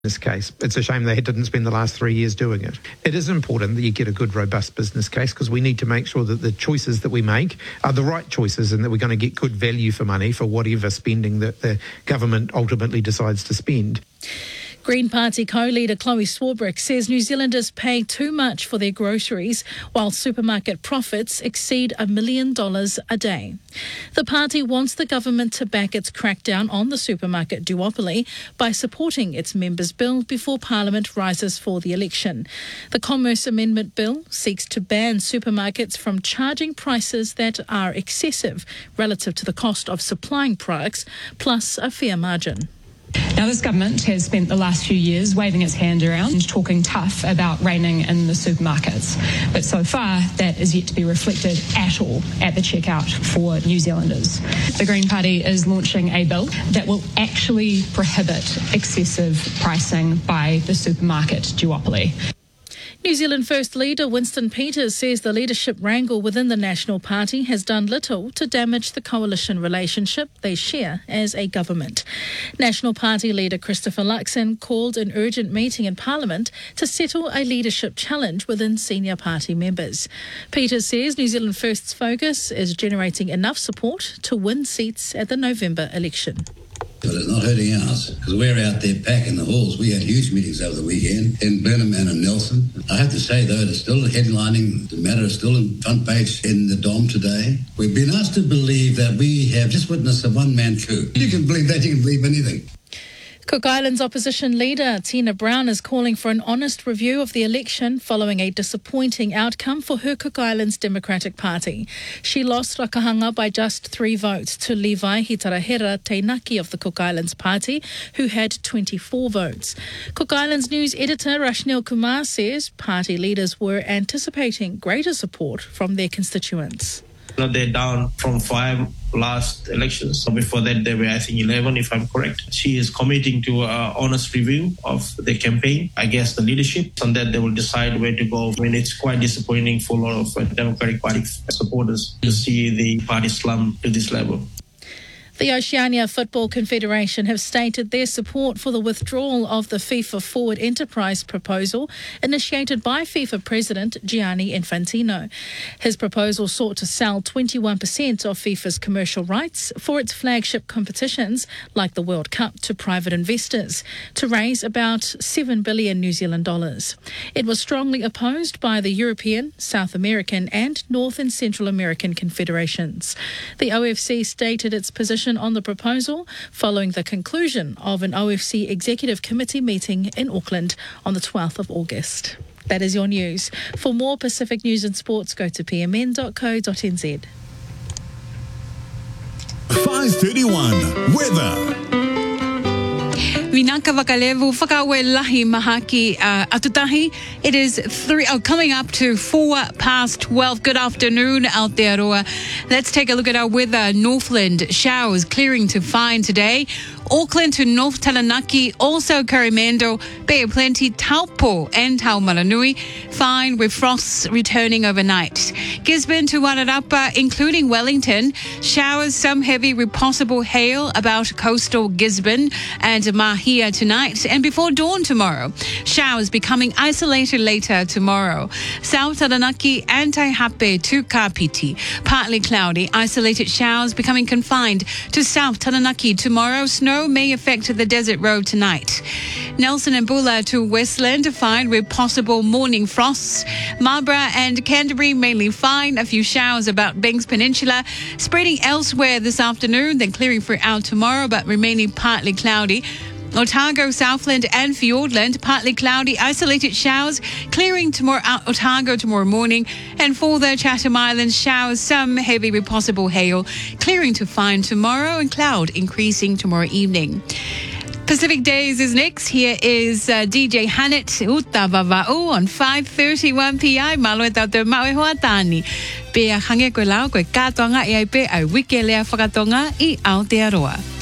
this case. It's a shame they didn't spend the last 3 years doing it. It is important that you get a good, robust business case because we need to make sure that the choices that we make are the right choices and that we're going to get good value for money for whatever spending that the government ultimately decides to spend. Green Party co-leader Chloe Swarbrick says New Zealanders pay too much for their groceries while supermarket profits exceed $1 million a day. The party wants the government to back its crackdown on the supermarket duopoly by supporting its members' bill before Parliament rises for the election. The Commerce Amendment Bill seeks to ban supermarkets from charging prices that are excessive relative to the cost of supplying products, plus a fair margin. Now, this government has spent the last few years waving its hand around, talking tough about reining in the supermarkets. But so far, that is yet to be reflected at all at the checkout for New Zealanders. The Green Party is launching a bill that will actually prohibit excessive pricing by the supermarket duopoly. New Zealand First Leader Winston Peters says the leadership wrangle within the National Party has done little to damage the coalition relationship they share as a government. National Party leader Christopher Luxon called an urgent meeting in Parliament to settle a leadership challenge within senior party members. Peters says New Zealand First's focus is generating enough support to win seats at the November election. But it's not hurting ours, because we're out there packing the halls. We had huge meetings over the weekend in Burnham and in Nelson. I have to say, though, it's still headlining. The matter is still in front page in the Dom today. We've been asked to believe that we have just witnessed a one-man coup. You can believe that, you can believe anything. Cook Islands opposition leader Tina Brown is calling for an honest review of the election following a disappointing outcome for her Cook Islands Democratic Party. She lost Rakahanga by just 3 votes to Levi Hitarahera Teinaki of the Cook Islands Party, who had 24 votes. Cook Islands News editor Rashnil Kumar says party leaders were anticipating greater support from their constituents. They're down from 5 last elections. So before that, they were, I think, 11, if I'm correct. She is committing to an honest review of the campaign against the leadership. On that, they will decide where to go. I mean, it's quite disappointing for a lot of Democratic Party supporters to see the party slump to this level. The Oceania Football Confederation have stated their support for the withdrawal of the FIFA Forward Enterprise proposal initiated by FIFA President Gianni Infantino. His proposal sought to sell 21% of FIFA's commercial rights for its flagship competitions like the World Cup to private investors to raise about 7 billion New Zealand dollars. It was strongly opposed by the European, South American and North and Central American confederations. The OFC stated its position on the proposal following the conclusion of an OFC Executive Committee meeting in Auckland on the 12th of August. That is your news. For more Pacific news and sports, go to pmn.co.nz. 5:31 weather. Winaka Wakalevu, Whakawe Lahi Mahaki Atutahi. It is coming up to 12:04. Good afternoon, Aotearoa. Let's take a look at our weather. Northland, showers clearing to fine today. Auckland to North Taranaki, also Coromandel, Bay of Plenty, Taupo and Taumaranui, fine with frosts returning overnight. Gisborne to Wairarapa, including Wellington, showers, some heavy with possible hail about coastal Gisborne and Mahia tonight and before dawn tomorrow. Showers becoming isolated later tomorrow. South Taranaki and Taihape to Kapiti, partly cloudy, isolated showers becoming confined to South Taranaki tomorrow. Snow may affect the desert road tonight. Nelson and Bulla to Westland, fine with possible morning frosts. Marlborough and Canterbury mainly fine, a few showers about Banks Peninsula, spreading elsewhere this afternoon, then clearing throughout tomorrow but remaining partly cloudy. Otago, Southland and Fiordland, partly cloudy, isolated showers, clearing tomorrow, Otago tomorrow morning, and for the Chatham Islands, showers, some heavy with possible hail, clearing to fine tomorrow and cloud increasing tomorrow evening. Pacific Days is next. Here is DJ Hanet Uta Vava'u on 5:31 PI. Malo e tau te maue hoa tani. Pea hange koe lau koe kātonga e ai pe ai wike lea whakatonga I Aotearoa.